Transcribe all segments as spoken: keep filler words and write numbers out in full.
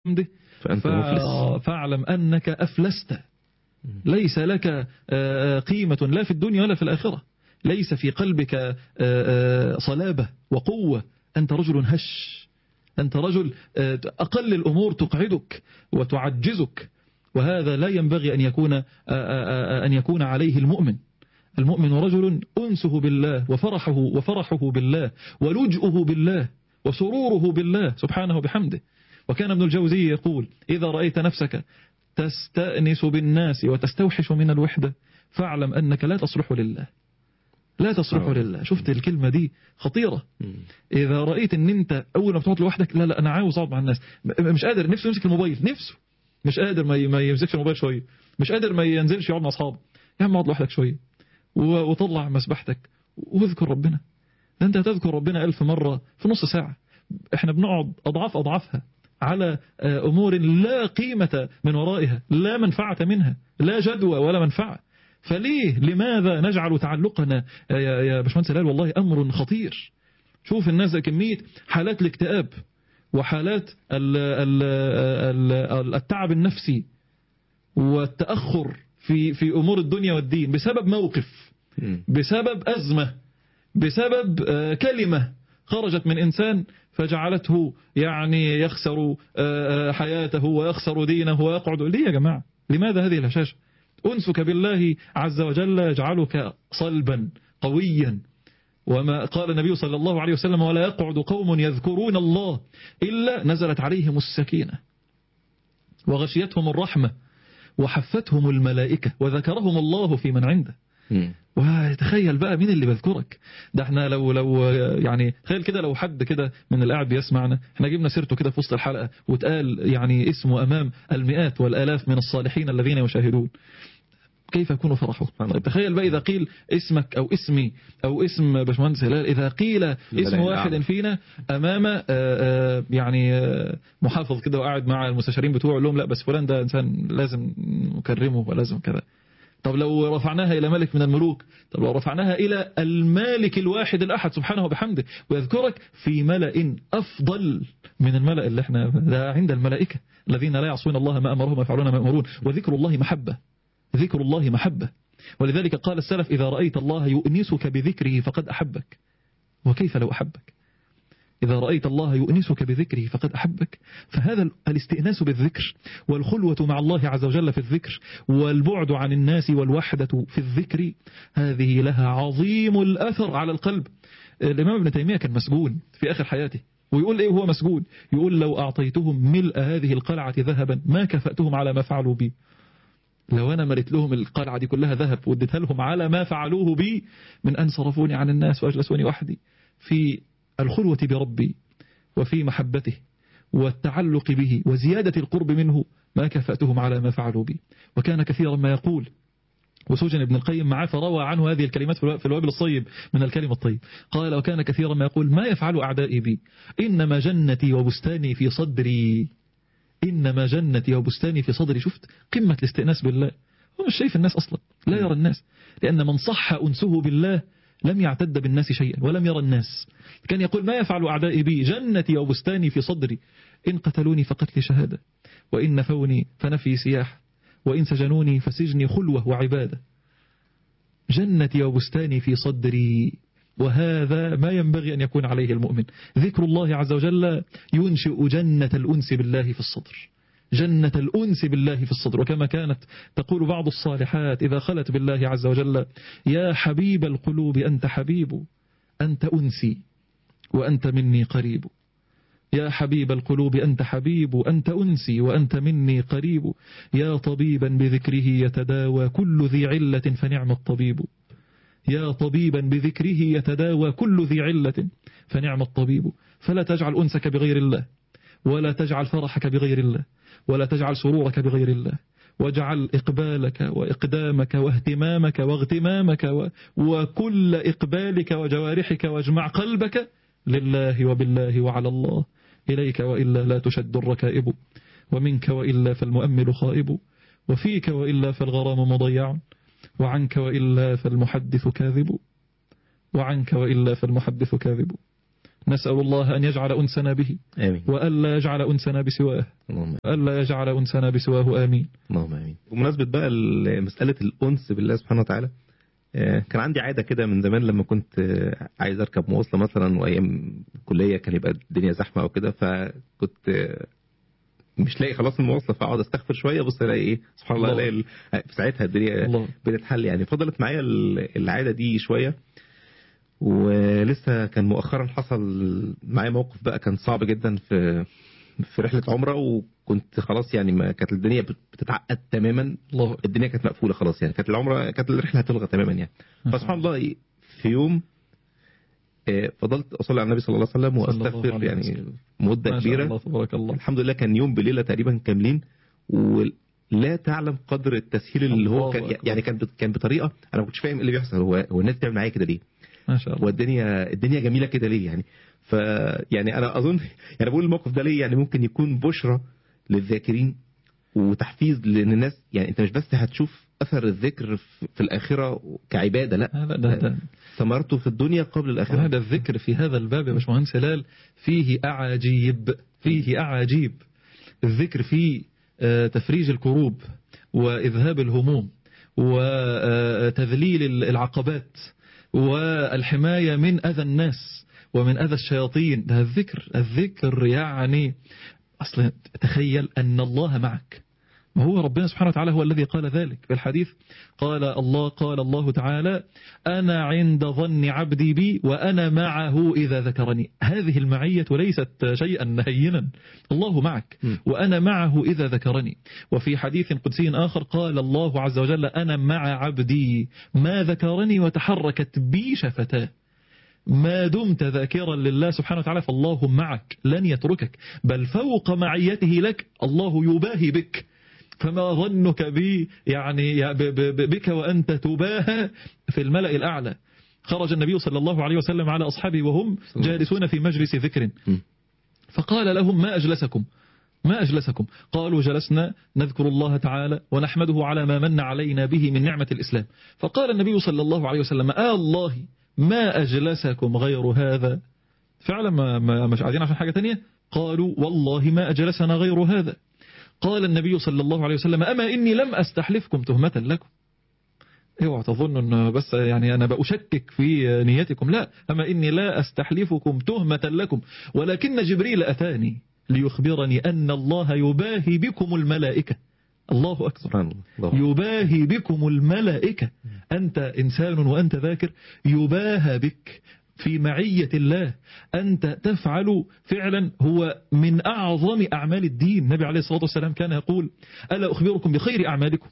فأنت مفلس. فاعلم أنك أفلست، ليس لك قيمة لا في الدنيا ولا في الآخرة، ليس في قلبك صلابة وقوة، أنت رجل هش، أنت رجل أقل الأمور تقعدك وتعجزك، وهذا لا ينبغي أن يكون أن يكون عليه المؤمن. المؤمن رجل أنسه بالله وفرحه وفرحه بالله ولجؤه بالله وسروره بالله سبحانه بحمده. وكان ابن الجوزي يقول: إذا رأيت نفسك تستأنس بالناس وتستوحش من الوحدة فاعلم أنك لا تصلح لله، لا تصلح لله. شفت الكلمة دي خطيرة. إذا رأيت أن أنت أول ما بتقعد لوحدك، لا لا أنا عاوز أقعد مع الناس، مش قادر، نفسه يمسك الموبايل، نفسه مش قادر ما يمسكش الموبايل شوية، مش قادر ما ينزلش يقعد مع أصحابه، يا عم اقعد لوحدك شوية وطلع مسبحتك واذكر ربنا. أنت هتذكر ربنا ألف مرة في نص ساعة. احنا بنقعد أضعاف أضعافها على أمور لا قيمة من ورائها، لا منفعة منها، لا جدوى ولا منفعة. فليه لماذا نجعل تعلقنا يا باشمهندس هلال؟ والله أمر خطير. شوف الناس كمية حالات الاكتئاب وحالات التعب النفسي والتأخر في في أمور الدنيا والدين بسبب موقف، بسبب أزمة، بسبب كلمة خرجت من إنسان فجعلته يعني يخسر حياته ويخسر دينه ويقعد. ليه يا جماعة؟ لماذا هذه الهشاشة؟ أنسك بالله عز وجل يجعلك صلبا قويا. وما قال النبي صلى الله عليه وسلم: ولا يقعد قوم يذكرون الله إلا نزلت عليهم السكينة وغشيتهم الرحمة وحفتهم الملائكة وذكرهم الله في من عنده. وتخيل بقى مين اللي بذكرك ده. احنا لو لو يعني تخيل كده لو حد كده من اللي قاعد بيسمعنا احنا جبنا سيرته كده في وسط الحلقة واتقال يعني اسمه أمام المئات والآلاف من الصالحين الذين يشاهدون، كيف يكون فرحه؟ طيب تخيل بقى إذا قيل اسمك أو اسمي أو اسم باشمهندس هلال، إذا قيل اسم واحد فينا أمام آآ آآ يعني آآ محافظ كده وقاعد مع المستشارين بتوعه لهم لا بس فلان ده إنسان لازم نكرمه ولازم كذا. طب لو رفعناها إلى ملك من الملوك، طب لو رفعناها إلى المالك الواحد الأحد سبحانه وبحمده ويذكرك في ملأ أفضل من الملأ اللي احنا ده عند الملائكة الذين لا يعصون الله ما أمرهم ويفعلون ما يأمرون. وذكر الله محبة، ذكر الله محبة. ولذلك قال السلف: إذا رأيت الله يؤنسك بذكره فقد أحبك. وكيف لو أحبك؟ إذا رأيت الله يؤنسك بذكره فقد أحبك. فهذا الاستئناس بالذكر والخلوة مع الله عز وجل في الذكر والبعد عن الناس والوحدة في الذكر، هذه لها عظيم الأثر على القلب. الإمام ابن تيمية كان مسجون في آخر حياته، ويقول إيه هو مسجون؟ يقول: لو أعطيتهم ملء هذه القلعة ذهبا ما كفأتهم على ما فعلوا بي. لو أنا ملت لهم القلعة دي كلها ذهب واديتها لهم على ما فعلوه بي من أن صرفوني عن الناس وأجلسوني وحدي في الخلوة بربي وفي محبته والتعلق به وزيادة القرب منه، ما كفأتهم على ما فعلوا بي. وكان كثيرا ما يقول، وسجن ابن القيم معه فروى عنه هذه الكلمات في الوابل الصيب من الكلم الطيب. قال: وكان كثيرا ما يقول: ما يفعل أعدائي بي، إنما جنتي وبستاني في صدري، إنما جنتي وبستاني في صدري. شفت قمة الاستئناس بالله. هو مش شايف الناس أصلا، لا يرى الناس، لأن من صح أنسه بالله لم يعتد بالناس شيئا ولم يرى الناس. كان يقول: ما يفعل أعدائي بي، جنتي وبستاني في صدري، إن قتلوني فقتلي شهادة، وإن نفوني فنفي سياح، وإن سجنوني فسجني خلوة وعبادة. جنتي وبستاني في صدري. وهذا ما ينبغي أن يكون عليه المؤمن. ذكر الله عز وجل ينشئ جنة الأنس بالله في الصدر، جنة الأنس بالله في الصدر. وكما كانت تقول بعض الصالحات إذا خلت بالله عز وجل: يا حبيب القلوب أنت حبيب، أنت أنسي وأنت مني قريب. يا حبيب القلوب أنت حبيب، أنت أنسي وأنت مني قريب. يا طبيبا بذكره يتداوى كل ذي علة فنعم الطبيب. يا طبيبا بذكره يتداوى كل ذي علة فنعم الطبيب. فلا تجعل أنسك بغير الله، ولا تجعل فرحك بغير الله، ولا تجعل سرورك بغير الله، واجعل إقبالك وإقدامك واهتمامك واغتمامك و... وكل إقبالك وجوارحك واجمع قلبك لله وبالله وعلى الله. إليك وإلا لا تشد الركائب، ومنك وإلا فالمؤمل خائب، وفيك وإلا فالغرام مضيع، وعنك وإلا فالمحدث كاذب، وعنك وإلا فالمحدث كاذب. نسأل الله أن يجعل أنسنا به آمين. وألا يجعل أنسنا بسواه ألا يجعل أنسنا بسواه آمين. اللهم آمين. بمناسبة بقى مسألة الأنس بالله سبحانه وتعالى، كان عندي عادة كده من زمان لما كنت عايز أركب مواصلة مثلا وأيام الكلية كان يبقى الدنيا زحمة أو كده، فكنت مش لاقي خلاص المواصلة فأقعد أستغفر شوية بص ألاقي إيه سبحان الله ألاقي في ساعتها الدنيا بتتحل يعني. فضلت معايا العادة دي شوية، ولسه كان مؤخرا حصل معايا موقف بقى كان صعب جدا في في رحلة عمرة، وكنت خلاص يعني ما كانت الدنيا بتتعقد تماما. الله. الدنيا كانت مقفولة خلاص يعني، كانت العمرة كانت الرحلة هتلغى تماما يعني. فسبحان الله في يوم فضلت أصلي على النبي صلى الله عليه وسلم وأستغفر يعني مدة كبيرة. الله تبارك الله. الحمد لله كان يوم بليلة تقريبا كاملين، ولا تعلم قدر التسهيل اللي هو كان يعني كان كان بطريقة أنا ما كنتش فاهم إيه اللي بيحصل. هو هو الناس بتعمل معايا كده ليه؟ ما شاء الله. والدنيا الدنيا جميلة كده ليه يعني؟ ف يعني أنا أظن يعني بقول الموقف ده ليه يعني ممكن يكون بشرة للذاكرين وتحفيز لأن الناس يعني أنت مش بس هتشوف أثر الذكر في الآخرة كعبادة، لا ده ده ثمرته في الدنيا قبل الآخرة. هذا الذكر في هذا الباب يا باشمهندس هلال فيه أعاجيب، فيه أعاجيب. الذكر فيه تفريج الكروب وإذهاب الهموم وتذليل العقبات والحماية من أذى الناس ومن أذى الشياطين. ده الذكر الذكر يعني أصلا تخيل أن الله معك. ما هو ربنا سبحانه وتعالى هو الذي قال ذلك في الحديث. قال الله قال الله تعالى أنا عند ظن عبدي بي وأنا معه إذا ذكرني. هذه المعية ليست شيئا هينا. الله معك وأنا معه إذا ذكرني. وفي حديث قدسي آخر قال الله عز وجل أنا مع عبدي ما ذكرني وتحركت بي شفتاه. ما دمت ذاكرا لله سبحانه وتعالى فالله معك لن يتركك، بل فوق معيته لك الله يباهي بك. فما ظنك بي يعني بك وأنت تباهى في الملأ الأعلى. خرج النبي صلى الله عليه وسلم على أصحابه وهم جالسون في مجلس ذكر فقال لهم ما أجلسكم ما أجلسكم قالوا جلسنا نذكر الله تعالى ونحمده على ما من علينا به من نعمة الإسلام. فقال النبي صلى الله عليه وسلم آه الله ما أجلسكم غير هذا. فعلا ما, ما مش قاعدين عشان حاجة تانية. قالوا والله ما أجلسنا غير هذا. قال النبي صلى الله عليه وسلم أما إني لم أستحلفكم تهمة لكم. اوعى تظن أن بس يعني أنا بأشكك في نيتكم، لا، أما إني لا أستحلفكم تهمة لكم ولكن جبريل أتاني ليخبرني أن الله يباهي بكم الملائكة. الله أكبر. يباهي بكم الملائكة. أنت إنسان وأنت ذاكر يباهى بك في معية الله. أنت تفعل فعلا هو من أعظم أعمال الدين. النبي عليه الصلاة والسلام كان يقول ألا أخبركم بخير أعمالكم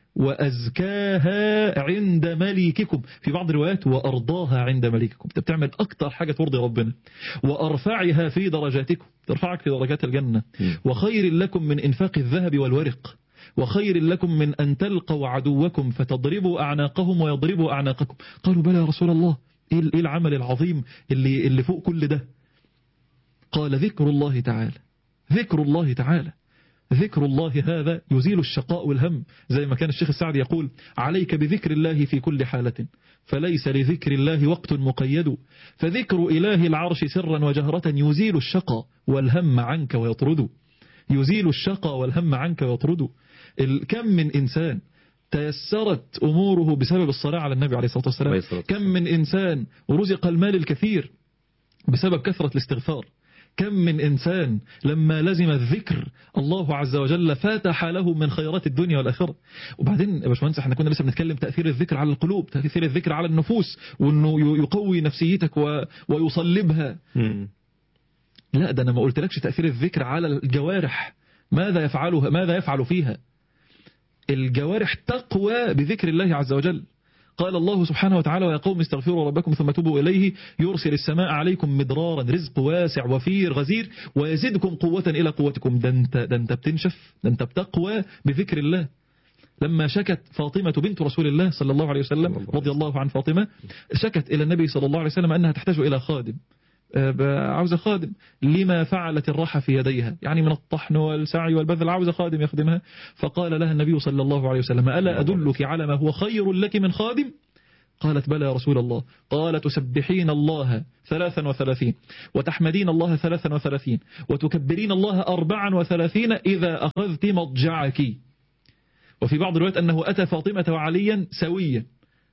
وأزكاها عند مليككم، في بعض الروايات وأرضاها عند مليككم. أنت بتعمل أكتر حاجة ترضي ربنا. وأرفعها في درجاتكم، ترفعك في درجات الجنة. وخير لكم من إنفاق الذهب والورق، وخير لكم من أن تلقوا عدوكم فتضربوا أعناقهم ويضربوا أعناقكم. قالوا بلى يا رسول الله، إيه العمل العظيم اللي, اللي فوق كل ده؟ قال ذكر الله تعالى. ذكر الله تعالى ذكر الله هذا يزيل الشقاء والهم. زي ما كان الشيخ السعدي يقول عليك بذكر الله في كل حالة فليس لذكر الله وقت مقيد، فذكر إله العرش سرا وجهرة يزيل الشقاء والهم عنك ويطرد. يزيل الشقاء والهم عنك ويطرد. كم من إنسان تيسرت أموره بسبب الصلاة على النبي عليه الصلاة والسلام. كم من إنسان رزق المال الكثير بسبب كثرة الاستغفار. كم من إنسان لما لزم الذكر الله عز وجل فاتح له من خيرات الدنيا والآخرة. وبعدين يا باشمهندس احنا كنا لسه بنتكلم تأثير الذكر على القلوب، تأثير الذكر على النفوس، وأنه يقوي نفسيتك ويصلبها. لا ده أنا ما قلتلكش تأثير الذكر على الجوارح. ماذا يفعلها ماذا يفعل فيها؟ الجوارح تقوى بذكر الله عز وجل. قال الله سبحانه وتعالى ويا قوم استغفروا ربكم ثم توبوا إليه يرسل السماء عليكم مدرارا رزق واسع وفير غزير ويزدكم قوة إلى قوتكم. ده انت, ده انت بتنشف، ده انت بتقوى بذكر الله. لما شكت فاطمة بنت رسول الله صلى الله عليه وسلم رضي الله عن فاطمة، شكت إلى النبي صلى الله عليه وسلم أنها تحتاج إلى خادم، عاوزة خادم لما فعلت الراحة في يديها، يعني من الطحن والسعي والبذل، عاوزة خادم يخدمها. فقال لها النبي صلى الله عليه وسلم ألا أدلك على ما هو خير لك من خادم؟ قالت بلى يا رسول الله. قال تسبحين الله ثلاثا وثلاثين وتحمدين الله ثلاثا وثلاثين وتكبرين الله أربعا وثلاثين إذا أخذت مضجعك. وفي بعض الروايات أنه أتى فاطمة وعليا سويا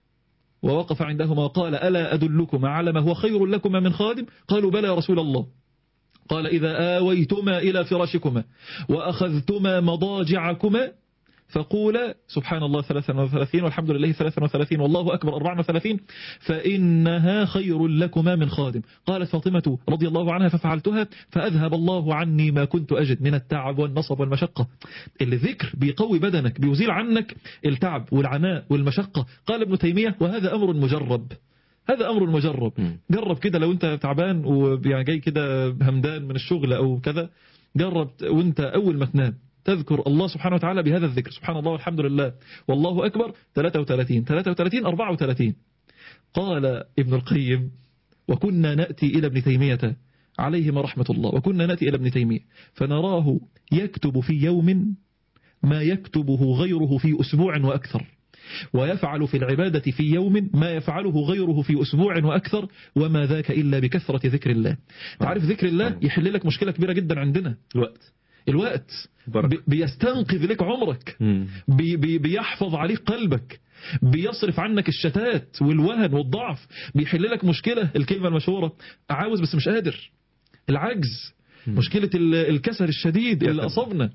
ووقف عندهما وقال ألا أدلكما على ما هو خير لكما من خادم؟ قالوا بلى يا رسول الله. قال إذا آويتما إلى فراشكما وأخذتما مضاجعكما فقولا سبحان الله ثلاثا وثلاثين والحمد لله ثلاثا وثلاثين والله أكبر أربعا وثلاثين فإنها خير لكما من خادم. قالت فاطمة رضي الله عنها ففعلتها فأذهب الله عني ما كنت أجد من التعب والنصب والمشقة. الذكر بيقوي بدنك، بيزيل عنك التعب والعناء والمشقة. قال ابن تيمية وهذا أمر مجرب، هذا أمر مجرب. جرب كده لو أنت تعبان ويعني جاي كده همدان من الشغل أو كذا، جرب وأنت أول ما تنام تذكر الله سبحانه وتعالى بهذا الذكر، سبحان الله والحمد لله والله أكبر ثلاثة وثلاثين ثلاثة وثلاثين أربعة وثلاثين. قال ابن القيم وكنا نأتي إلى ابن تيمية عليهما رحمة الله، وكنا نأتي إلى ابن تيمية فنراه يكتب في يوم ما يكتبه غيره في أسبوع وأكثر، ويفعل في العبادة في يوم ما يفعله غيره في أسبوع وأكثر، وما ذاك إلا بكثرة ذكر الله. تعرف ذكر الله يحل لك مشكلة كبيرة جدا عندنا، الوقت الوقت بي بيستنقذ لك عمرك، بي بي بيحفظ عليك قلبك، بيصرف عنك الشتات والوهن والضعف، بيحل لك مشكلة الكلمة المشهورة عاوز بس مش قادر، العجز، مشكلة الكسل الشديد اللي أصابنا،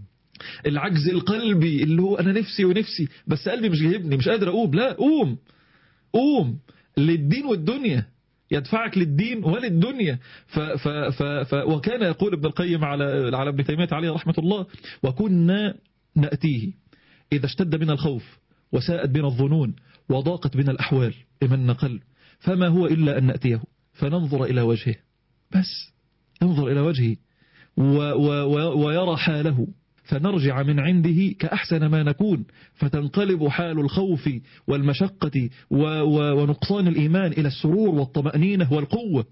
العجز القلبي اللي هو أنا نفسي ونفسي بس قلبي مش جايبني مش قادر أقوم. لا، قوم قوم للدين والدنيا، يدفعك للدين وللدنيا. ف ف ف ف وكان يقول ابن القيم على على ابن تيمية عليه رحمة الله وكنا نأتيه إذا اشتد بنا الخوف وساءت بنا الظنون وضاقت بنا الأحوال لمن نقل، فما هو إلا أن نأتيه فننظر إلى وجهه، بس ننظر إلى وجهه و و و ويرى حاله، فنرجع من عنده كأحسن ما نكون، فتنقلب حال الخوف والمشقة و و ونقصان الإيمان إلى السرور والطمأنينة والقوة.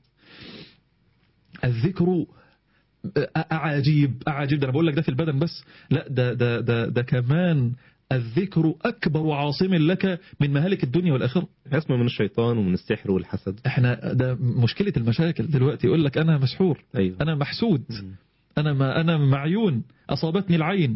الذكر أعاجيب أعاجيب، ده أنا بقول لك ده في البدن بس، لا ده ده ده, ده كمان الذكر أكبر عاصم لك من مهالك الدنيا والآخرة، اسمه من الشيطان ومن السحر والحسد. احنا ده مشكلة المشاكل دلوقتي، يقول لك أنا مسحور، أيوه. أنا محسود، م. أنا ما أنا معيون، أصابتني العين،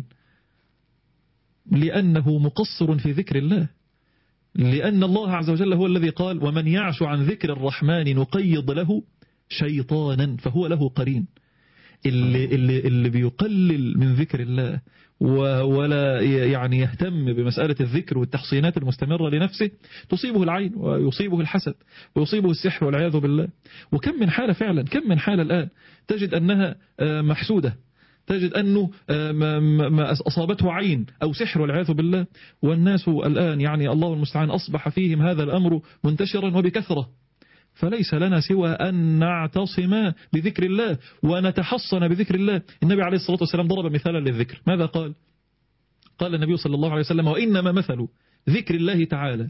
لأنه مقصر في ذكر الله، لأن الله عز وجل هو الذي قال ومن يعش عن ذكر الرحمن نقيض له شيطانا فهو له قرين. اللي, اللي, اللي بيقلل من ذكر الله ولا يعني يهتم بمسألة الذكر والتحصينات المستمرة لنفسه تصيبه العين ويصيبه الحسد ويصيبه السحر والعياذ بالله. وكم من حالة فعلا، كم من حالة الآن تجد أنها محسودة، تجد أنه ما أصابته عين أو سحر والعياذ بالله، والناس الآن يعني الله المستعان أصبح فيهم هذا الأمر منتشرا وبكثرة. فليس لنا سوى أن نعتصم بذكر الله ونتحصن بذكر الله. النبي عليه الصلاة والسلام ضرب مثالا للذكر، ماذا قال؟ قال النبي صلى الله عليه وسلم وإنما مثل ذكر الله تعالى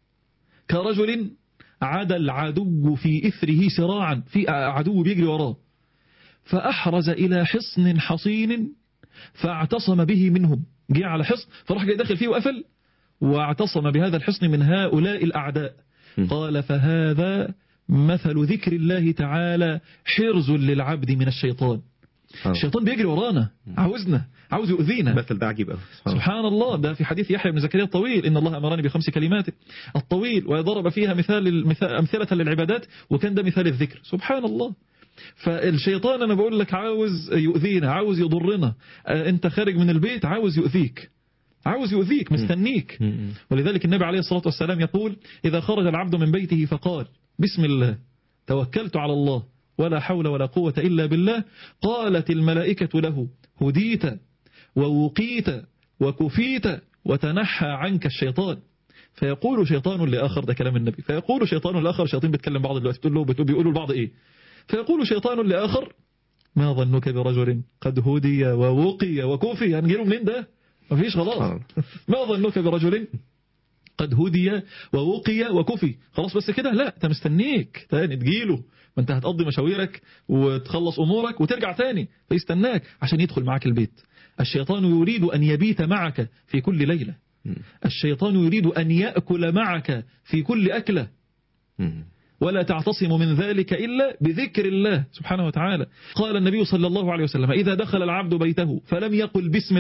كرجل عدا العدو في إثره سراعا، في عدو بيجري وراه، فأحرز إلى حصن حصين فاعتصم به منهم، جاء على حصن فراح جاي داخل فيه وقفل واعتصم بهذا الحصن من هؤلاء الأعداء. قال فهذا مثل ذكر الله تعالى حرز للعبد من الشيطان. الشيطان بيجري ورانا، عاوزنا، عاوز يؤذينا. مثل ده عجيب قوي سبحان, سبحان الله. ده في حديث يحيى بن زكريا الطويل إن الله أمرني بخمس كلمات الطويل، وضرب فيها مثال أمثلة للعبادات، وكان ده مثال الذكر. سبحان الله. فالشيطان أنا بقول لك عاوز يؤذينا، عاوز يضرنا، أنت خارج من البيت عاوز يؤذيك، عاوز يؤذيك، مستنيك. ولذلك النبي عليه الصلاة والسلام يقول إذا خرج العبد من بيته فقال بسم الله توكلت على الله ولا حول ولا قوة إلا بالله، قالت الملائكة له هديت ووقيت وكفيت وتنحى عنك الشيطان. فيقول شيطان لآخر، ده كلام النبي، فيقول شيطان لآخر، شياطين بيتكلم بعض دلوقتي، بتقول له بيقولوا البعض إيه؟ فيقول شيطان لآخر ما ظنك برجل قد هدي ووقي وكفي؟ هنجيله منين ده؟ مفيش خلاص. ما ظنك برجل قد هدي ووقي وكفي؟ خلاص بس كده؟ لا، انت مستنيك تاني تجيله، ما انت هتقضي مشاويرك وتخلص امورك وترجع تاني، فيستناك عشان يدخل معك البيت. الشيطان يريد ان يبيت معك في كل ليلة، الشيطان يريد أن يأكل معك في كل أكلة، ولا تعتصم من ذلك إلا بذكر الله سبحانه وتعالى. قال النبي صلى الله عليه وسلم: إذا دخل العبد بيته فلم يقل بسم